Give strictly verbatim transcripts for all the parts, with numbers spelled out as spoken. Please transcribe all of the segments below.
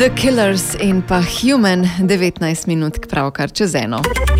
The Killers in pa Human, devetnajst minut pravkar čez eno.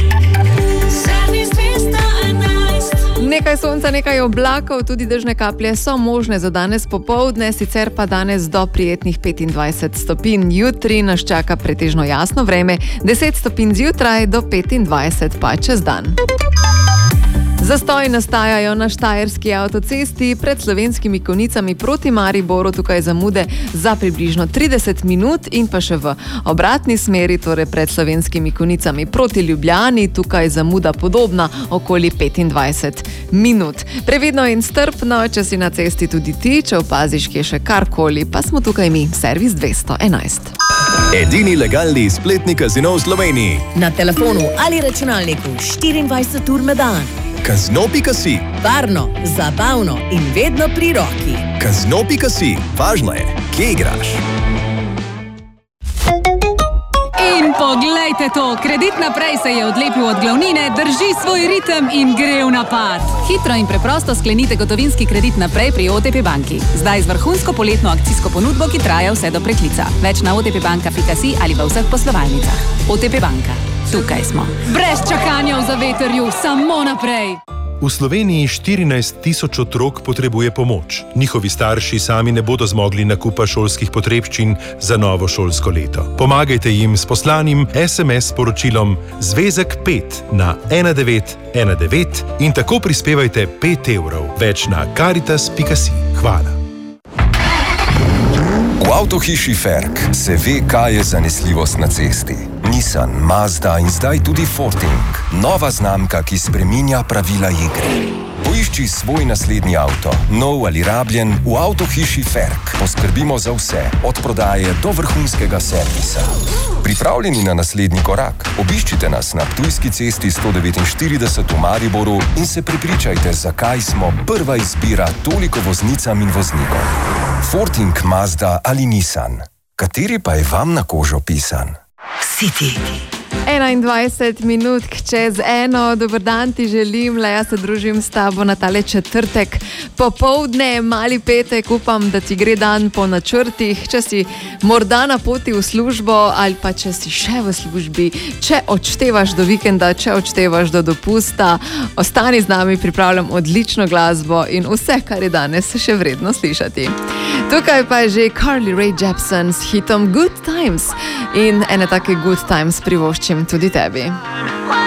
Nekaj sonca, nekaj oblakov, tudi dežne kaplje so možne za danes popoldne, sicer pa danes do prijetnih petindvajset stopinj. Jutri nas čaka pretežno jasno vreme, deset stopinj zjutraj do petindvajset pa čez dan. Zastoji nastajajo na štajerski avtocesti pred Slovenskimi Konjicami proti Mariboru, tukaj zamude za približno trideset minut in pa še v obratni smeri, torej pred Slovenskimi Konjicami proti Ljubljani, tukaj zamuda podobna, okoli petindvajset minut. Previdno in strpno, če si na cesti tudi ti, če opaziš, kje še karkoli, pa smo tukaj mi, servis dvesto enajst. Edini legalni spletni kazino v Sloveniji. Na telefonu ali računalniku štiriindvajset ur na dan. Kazino pika si. Varno, zabavno in vedno pri roki. Kazino pika si. Važno je, kje igraš. In poglejte to, Kredit naprej se je odlepil od glavnine, drži svoj ritem in gre v napad. Hitro in preprosto sklenite gotovinski kredit naprej pri O T P banki. Zdaj z vrhunsko poletno akcijsko ponudbo, ki traja vse do preklica. Več na otpbanka pika si ali v vseh poslovalnicah. O T P banka. Tukaj smo. Brez čakanja v zavetrju, samo naprej. V Sloveniji štirinajst tisoč otrok potrebuje pomoč. Njihovi starši sami ne bodo zmogli nakupa šolskih potrebščin za novo šolsko leto. Pomagajte jim s poslanim es em es sporočilom Zvezek pet na ena devet ena devet in tako prispevajte pet evrov. Več na karitas pika si. Hvala. V avtohiši Ferk se ve, kaj je zanesljivost na cesti. Nissan, Mazda in zdaj tudi Forting. Nova znamka, ki spreminja pravila igre. Poišči svoj naslednji avto, nov ali rabljen, v avtohiši Ferk. Poskrbimo za vse, od prodaje do vrhunskega servisa. Pripravljeni na naslednji korak? Obiščite nas na Ptujski cesti sto devetinštirideset v Mariboru in se prepričajte, zakaj smo prva izbira toliko voznicam in voznikom. Forting, Mazda ali Nissan. Kateri pa je vam na kožo pisan? City. enaindvajset minut čez eno, dober dan ti želim, le jaz se družim s tabo na tale četrtek popoldne, mali petek, upam, da ti gre dan po načrtih, če si morda na poti v službo ali pa če si še v službi, če odštevaš do vikenda, če odštevaš do dopusta, ostani z nami, pripravljam odlično glasbo in vse, kar je danes še vredno slišati. Tukaj pa je že Carly Rae Jepsen s hitom Good Times in ene take Good Times privoščim tudi tebi.